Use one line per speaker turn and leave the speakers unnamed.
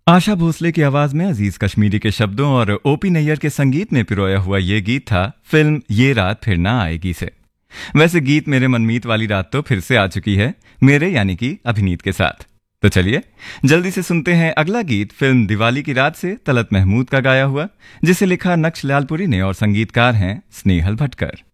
आशा भोसले की आवाज में अजीज कश्मीरी के शब्दों और ओपी नैयर के संगीत में पिरोया हुआ ये गीत था फिल्म ये रात फिर ना आएगी से। वैसे गीत मेरे मनमीत वाली रात तो फिर से आ चुकी है, मेरे यानी कि अभिनीत के साथ। तो चलिए जल्दी से सुनते हैं अगला गीत फिल्म दिवाली की रात से तलत महमूद का गाया हुआ, जिसे लिखा नक्श लालपुरी ने और संगीतकार हैं स्नेहल भटकर।